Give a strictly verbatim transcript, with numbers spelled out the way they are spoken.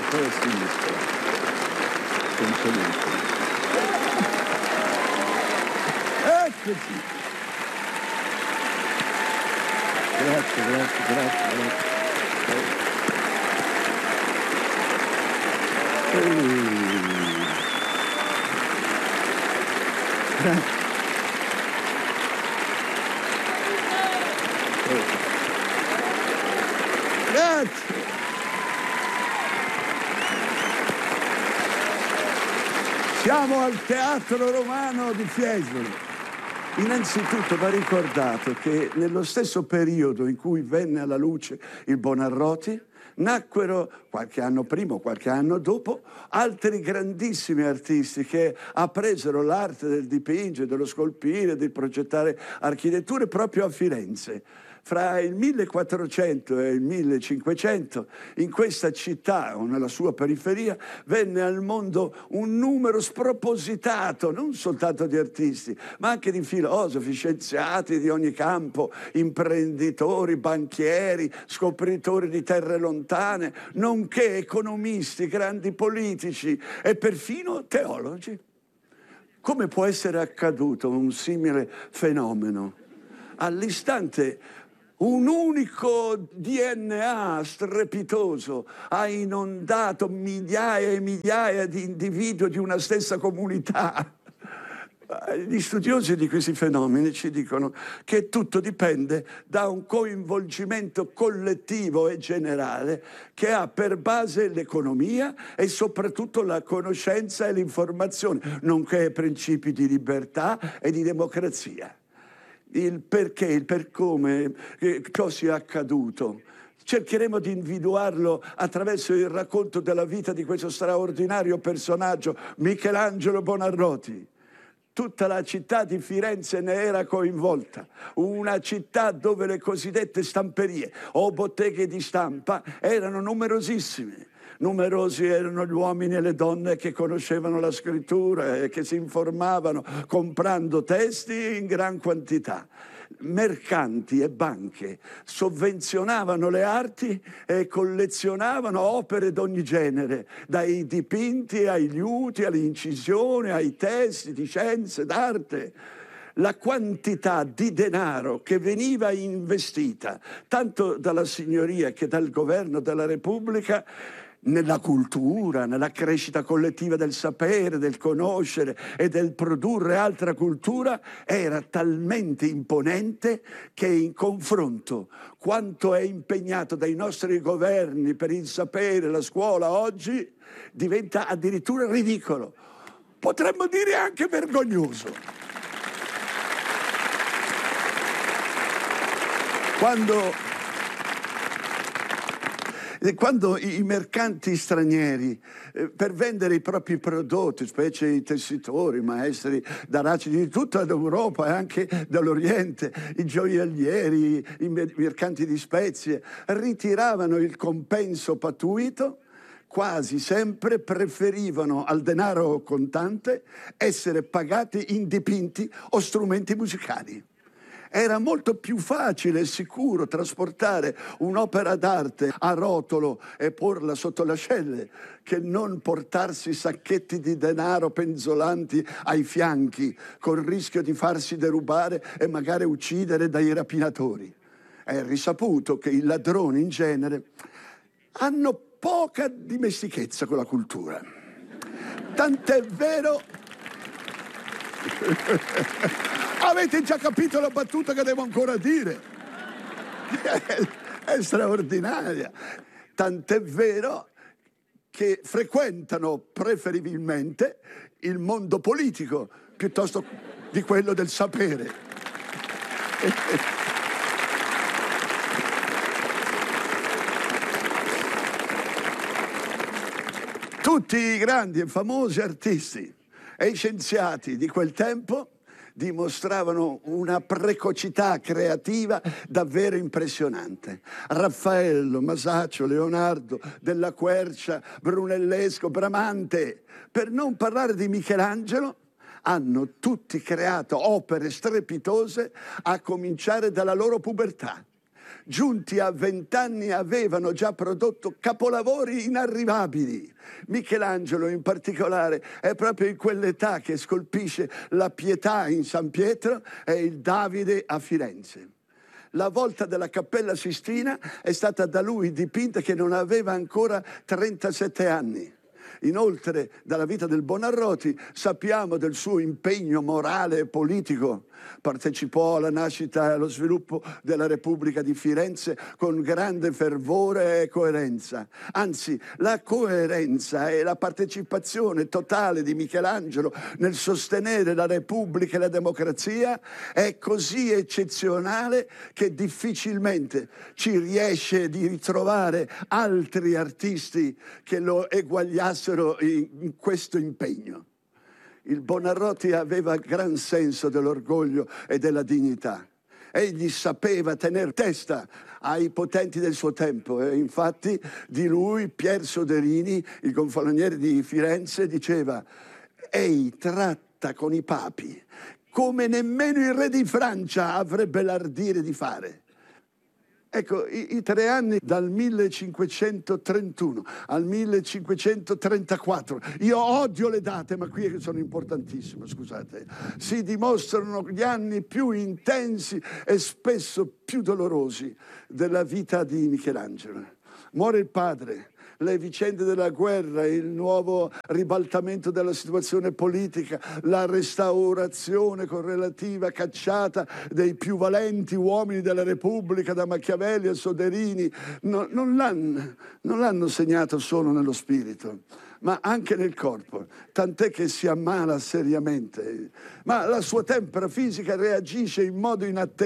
poi a sinistra. Semplicemente. Eccoci. Grazie, grazie, grazie, grazie. Grazie. Grazie. Siamo al Teatro Romano di Fiesole. Innanzitutto va ricordato che nello stesso periodo in cui venne alla luce il Buonarroti, nacquero, qualche anno prima o qualche anno dopo, altri grandissimi artisti che appresero l'arte del dipingere, dello scolpire, di progettare architetture proprio a Firenze. Fra il millequattrocento e il millecinquecento, in questa città o nella sua periferia, venne al mondo un numero spropositato, non soltanto di artisti, ma anche di filosofi, scienziati di ogni campo, imprenditori, banchieri, scopritori di terre lontane, nonché economisti, grandi politici e perfino teologi. Come può essere accaduto un simile fenomeno? All'istante un unico D N A strepitoso ha inondato migliaia e migliaia di individui di una stessa comunità. Gli studiosi di questi fenomeni ci dicono che tutto dipende da un coinvolgimento collettivo e generale che ha per base l'economia e soprattutto la conoscenza e l'informazione, nonché principi di libertà e di democrazia. Il perché, il per come eh, ciò sia accaduto. Cercheremo di individuarlo attraverso il racconto della vita di questo straordinario personaggio, Michelangelo Buonarroti. Tutta la città di Firenze ne era coinvolta, una città dove le cosiddette stamperie o botteghe di stampa erano numerosissime. Numerosi erano gli uomini e le donne che conoscevano la scrittura e che si informavano comprando testi in gran quantità. Mercanti e banche sovvenzionavano le arti e collezionavano opere d'ogni genere, dai dipinti ai liuti, alle incisioni, ai testi di scienze, d'arte. La quantità di denaro che veniva investita tanto dalla signoria che dal governo della Repubblica nella cultura, nella crescita collettiva del sapere, del conoscere e del produrre altra cultura, era talmente imponente che in confronto quanto è impegnato dai nostri governi per il sapere, la scuola oggi, diventa addirittura ridicolo. Potremmo dire anche vergognoso. Quando... Quando i mercanti stranieri, eh, per vendere i propri prodotti, specie i tessitori, maestri d'Aracidi di tutta l'Europa e anche dall'Oriente, i gioiellieri, i mercanti di spezie, ritiravano il compenso pattuito, quasi sempre preferivano al denaro contante essere pagati in dipinti o strumenti musicali. Era molto più facile e sicuro trasportare un'opera d'arte a rotolo e porla sotto l'ascelle che non portarsi sacchetti di denaro penzolanti ai fianchi col rischio di farsi derubare e magari uccidere dai rapinatori. È risaputo che i ladroni in genere hanno poca dimestichezza con la cultura. Tant'è vero... Avete già capito la battuta che devo ancora dire? È, è straordinaria. Tant'è vero che frequentano preferibilmente il mondo politico piuttosto di quello del sapere. Tutti i grandi e famosi artisti e scienziati di quel tempo dimostravano una precocità creativa davvero impressionante. Raffaello, Masaccio, Leonardo, Della Quercia, Brunellesco, Bramante, per non parlare di Michelangelo, hanno tutti creato opere strepitose a cominciare dalla loro pubertà. giunti a vent'anni, avevano già prodotto capolavori inarrivabili. Michelangelo in particolare è proprio in quell'età che scolpisce la Pietà in San Pietro e il Davide a Firenze. La volta della Cappella Sistina è stata da lui dipinta che non aveva ancora trentasette anni. Inoltre, dalla vita del Buonarroti sappiamo del suo impegno morale e politico. Partecipò alla nascita e allo sviluppo della Repubblica di Firenze con grande fervore e coerenza. Anzi, la coerenza e la partecipazione totale di Michelangelo nel sostenere la Repubblica e la democrazia è così eccezionale che difficilmente ci riesce di ritrovare altri artisti che lo eguagliassero in, in questo impegno. Il Buonarroti aveva gran senso dell'orgoglio e della dignità. Egli sapeva tener testa ai potenti del suo tempo e infatti di lui Pier Soderini, il gonfaloniere di Firenze, diceva: «Ei tratta con i papi come nemmeno il re di Francia avrebbe l'ardire di fare». Ecco, i, i tre anni dal millecinquecentotrentuno al millecinquecentotrentaquattro, io odio le date, ma qui sono importantissime, scusate, si dimostrano gli anni più intensi e spesso più dolorosi della vita di Michelangelo. Muore il padre, le vicende della guerra, il nuovo ribaltamento della situazione politica, la restaurazione con relativa cacciata dei più valenti uomini della Repubblica, da Machiavelli a Soderini, no, non l'hanno, non l'hanno segnato solo nello spirito, ma anche nel corpo, tant'è che si ammala seriamente. Ma la sua tempra fisica reagisce in modo inatteso